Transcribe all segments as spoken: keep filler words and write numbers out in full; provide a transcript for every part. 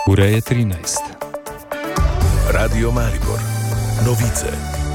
Ura je trinajst. Radio Maribor. Novice.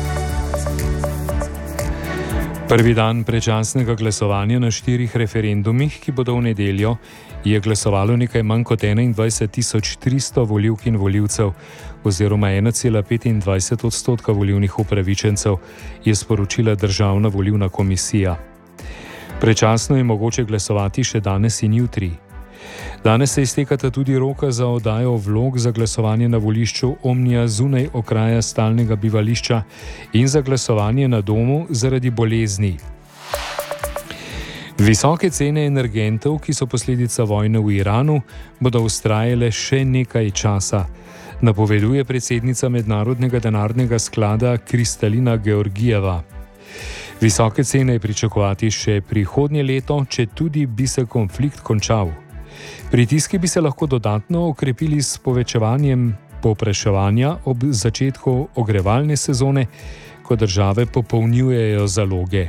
Prvi dan predčasnega glasovanja na štirih referendumih, ki bodo v nedeljo, je glasovalo nekaj manj kot enaindvajset tisoč tristo volivk in volivcev, oziroma ena cela petindvajset odstotka volivnih upravičencev, je sporočila Državna volilna komisija. Predčasno je mogoče glasovati še danes in jutri. Danes se iztekata tudi roka za oddajo vlog za glasovanje na volišču Omnija zunaj okraja stalnega bivališča in za glasovanje na domu zaradi bolezni. Visoke cene energentov, ki so posledica vojne v Iranu, bodo vztrajale še nekaj časa, napoveduje predsednica Mednarodnega denarnega sklada Kristalina Georgijeva. Visoke cene je pričakovati še prihodnje leto, če tudi bi se konflikt končal. Pritiski bi se lahko dodatno okrepili s povečevanjem povpraševanja ob začetku ogrevalne sezone, ko države popolnjujejo zaloge.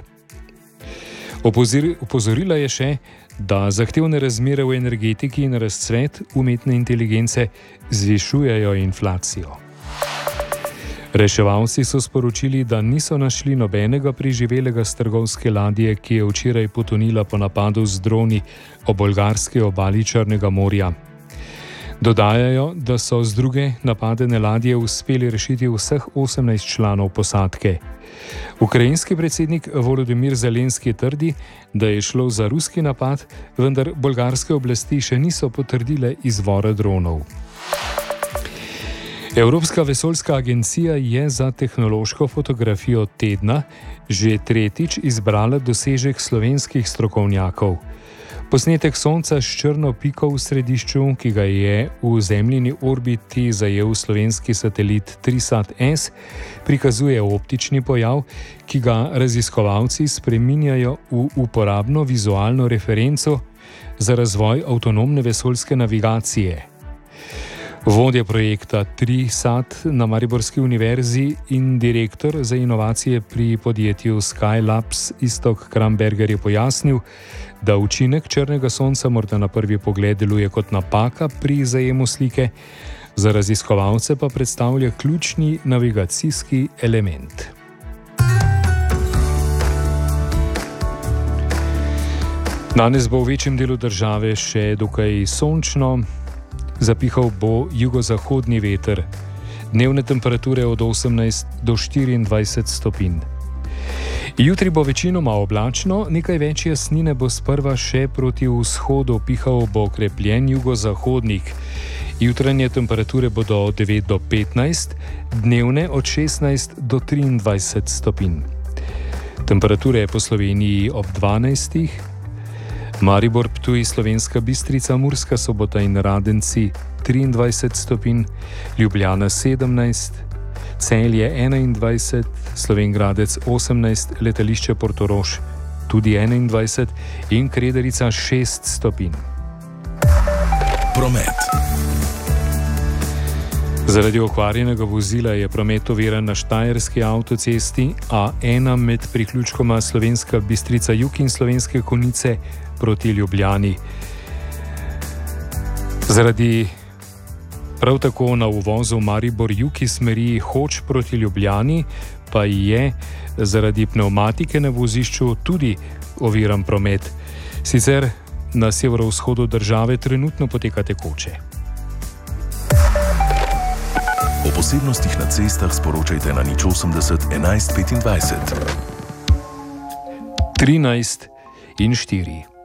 Opozorila je še, da zahtevne razmere v energetiki in razcvet umetne inteligence zvišujejo inflacijo. Reševalci so sporočili, da niso našli nobenega preživelega s trgovske ladje, ki je včeraj potonila po napadu z droni ob bolgarski obali Črnega morja. Dodajajo, da so z druge napadene ladje uspeli rešiti vseh osemnajst članov posadke. Ukrajinski predsednik Volodimir Zelenski trdi, da je šlo za ruski napad, vendar bolgarske oblasti še niso potrdile izvora dronov. Evropska vesoljska agencija je za tehnološko fotografijo tedna že tretjič izbrala dosežek slovenskih strokovnjakov. Posnetek Sonca s črno piko v središču, ki ga je v zemljini orbiti zajel slovenski satelit Trisat S, prikazuje optični pojav, ki ga raziskovalci spreminjajo v uporabno vizualno referenco za razvoj avtonomne vesoljske navigacije. Vodja projekta Trisat na Mariborski univerzi in direktor za inovacije pri podjetju Skylabs Iztok Kramberger je pojasnil, da učinek črnega sonca morda na prvi pogled deluje kot napaka pri zajemu slike, za raziskovalce pa predstavlja ključni navigacijski element. Danes bo v večjem delu države še dokaj sončno. Zapihal bo jugozahodni veter, dnevne temperature od osemnajst do štiriindvajset stopinj. Jutri bo večinoma oblačno, nekaj več jasnine bo sprva še proti vzhodu, pihal bo okrepljen jugozahodnik. Jutranje temperature bodo od devet do petnajst, dnevne od šestnajst do triindvajset stopinj. Temperature po Sloveniji ob dvanajstih, Maribor, Ptuj, Slovenska Bistrica, Murska Sobota in Radenci triindvajset stopinj, Ljubljana sedemnajst, Celje enaindvajset, Slovenj Gradec osemnajst, letališče Portorož tudi enaindvajset in Krederica šest stopinj. Promet. Zaradi okvarjenega vozila je promet oviran na štajerski avtocesti A ena med priključkoma Slovenska Bistrica jug in Slovenske Konjice proti Ljubljani. Zaradi prav tako na uvozu Maribor jug iz smeri Hoč proti Ljubljani pa je zaradi pnevmatike na vozišču tudi oviran promet. Sicer na severovzhodu države trenutno poteka tekoče. O posebnostih na cestah sporočajte na nič osemdeset enajst petindvajset. trinajst in štiri.